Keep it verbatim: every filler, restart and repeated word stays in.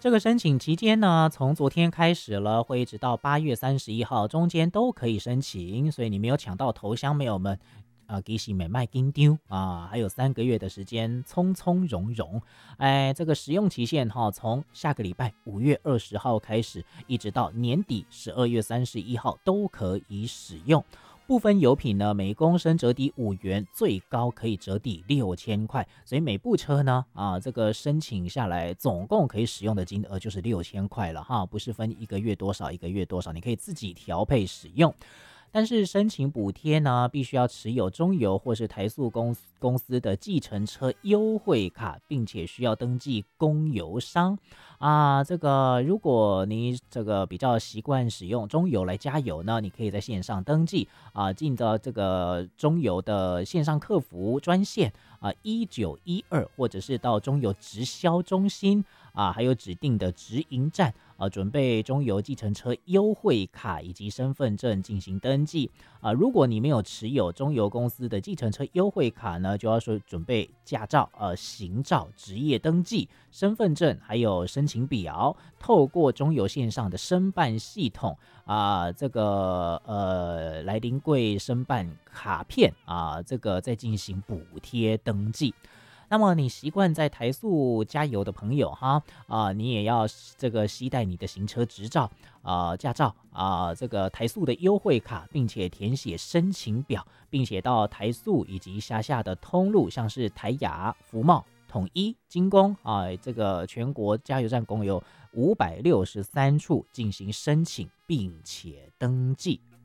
这个申请期间呢，从昨天开始了，会一直到八月三十一号，中间都可以申请。所以你没有抢到头香，没有们，呃，给喜美卖金丢啊，还有三个月的时间，从从容容。哎，这个使用期限哈，从下个礼拜五月二十号开始，一直到年底十二月三十一号都可以使用。部分油品呢，每公升折抵五元，最高可以折抵六千块。所以每部车呢，啊，这个申请下来，总共可以使用的金额就是六千块了哈，不是分一个月多少，一个月多少，你可以自己调配使用。但是申请补贴呢，必须要持有中油或是台塑公司公司的计程车优惠卡，并且需要登记供油商啊。这个如果你这个比较习惯使用中油来加油呢，你可以在线上登记啊，进到这个中油的线上客服专线啊一九一二，或者是到中油直销中心啊，还有指定的直营站啊，准备中油计程车优惠卡以及身份证进行登记啊。如果你没有持有中油公司的计程车优惠卡呢，就要说准备驾照、呃行照、职业登记、身份证，还有申请表，透过中油线上的申办系统啊，这个呃来临柜申办卡片啊，这个再进行补贴登记。那么你习惯在台塑加油的朋友哈啊、呃，你也要这个携带你的行车执照啊、呃、驾照啊、呃，这个台塑的优惠卡，并且填写申请表，并且到台塑以及辖下的通路，像是台亚、福茂、统一、精工啊、呃，这个全国加油站共有五百六十三处进行申请，并且登记。